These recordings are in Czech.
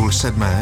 7:30.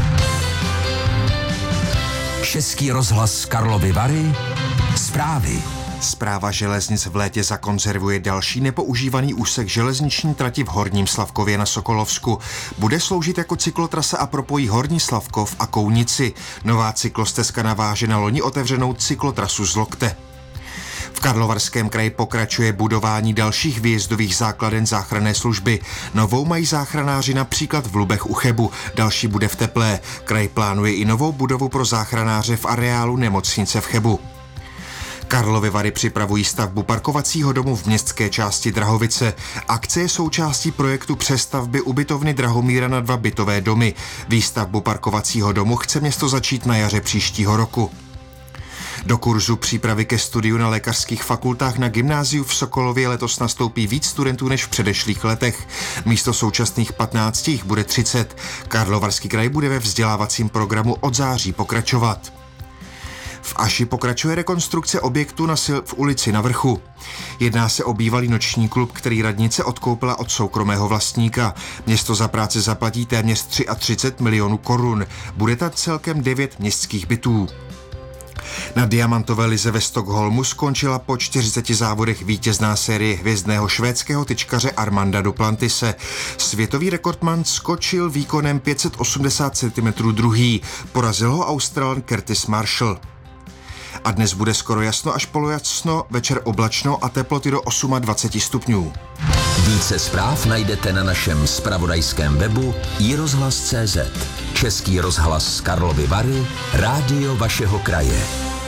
Český rozhlas Karlovy Vary. Zprávy. Správa železnic v létě zakonzervuje další nepoužívaný úsek železniční trati v Horním Slavkově na Sokolovsku. Bude sloužit jako cyklotrasa a propojí Horní Slavkov a Kounici. Nová cyklostezka naváže na loni otevřenou cyklotrasu z Lokte. V Karlovarském kraji pokračuje budování dalších výjezdových základen záchranné služby. Novou mají záchranáři například v Lubech u Chebu, další bude v Teplé. Kraj plánuje i novou budovu pro záchranáře v areálu nemocnice v Chebu. Karlovy Vary připravují stavbu parkovacího domu v městské části Drahovice. Akce je součástí projektu přestavby ubytovny Drahomíra na 2 bytové domy. Výstavbu parkovacího domu chce město začít na jaře příštího roku. Do kurzu přípravy ke studiu na lékařských fakultách na gymnáziu v Sokolově letos nastoupí víc studentů než v předešlých letech. Místo současných 15 jich bude 30. Karlovarský kraj bude ve vzdělávacím programu od září pokračovat. V Aši pokračuje rekonstrukce objektu v ulici Na Vrchu. Jedná se o bývalý noční klub, který radnice odkoupila od soukromého vlastníka. Město za práci zaplatí téměř 33 milionů korun. Bude tam celkem 9 městských bytů. Na diamantové lize ve Stockholmu skončila po 40 závodech vítězná série hvězdného švédského tyčkaře Armanda Duplantise. Světový rekordman skočil výkonem 580 cm druhý. Porazil ho Australan Curtis Marshall. A dnes bude skoro jasno až polojasno, večer oblačno a teploty do 28 stupňů. Více zpráv najdete na našem zpravodajském webu iRozhlas.cz. Český rozhlas Karlovy Vary, rádio vašeho kraje.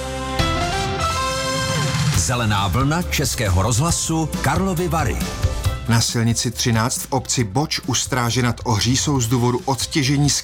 Zelená vlna Českého rozhlasu Karlovy Vary. Na silnici 13 v obci Boč u Stráže nad Ohří jsou z důvodu odtěžení